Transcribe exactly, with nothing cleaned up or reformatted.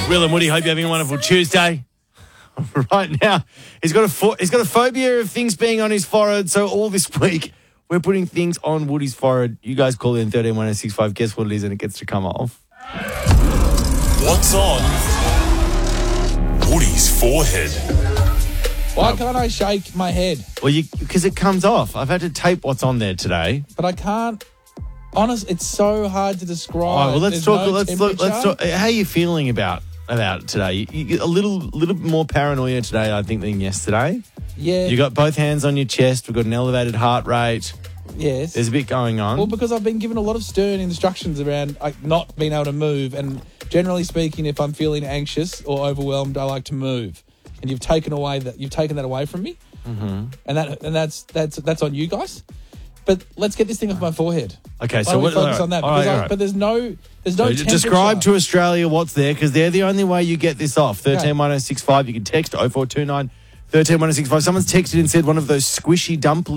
Will and Woody, hope you're having a wonderful Tuesday. Right now, he's got a fo- he's got a phobia of things being on his forehead. So all this week, we're putting things on Woody's forehead. You guys call in thirteen one oh six five. Guess what it is, and it gets to come off. What's on Woody's forehead? Why can't I shake my head? Well, you because it comes off. I've had to tape what's on there today. But I can't. Honest, it's so hard to describe. All right, well, let's There's talk. no let's look. Let's talk. temperature. How are you feeling about about it today? You, you get a little little bit more paranoia today, I think, than yesterday. Yeah. You got both hands on your chest. We've got an elevated heart rate. Yes. There's a bit going on. Well, because I've been given a lot of stern instructions around like, not being able to move. And generally speaking, if I'm feeling anxious or overwhelmed, I like to move. And you've taken away that. You've taken that away from me. Mm-hmm. And that and that's that's that's on you guys. But let's get this thing off my forehead. Okay, Why so don't we what? focus all on that. all Because right, I, all right. But there's no there's no So temperature. describe to Australia what's there, because they're the only way you get this off. thirteen one oh six five. You can text oh four two nine, thirteen one oh six five. Someone's texted and said one of those squishy dumplings.